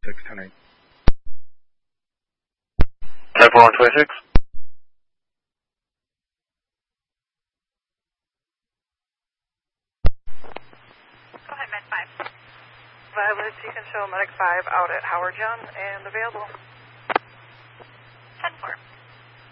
610-8. 10-4-1-26. Go ahead, Med 5. Violet, you can show Medic 5 out at Howard Young and available. 10-4.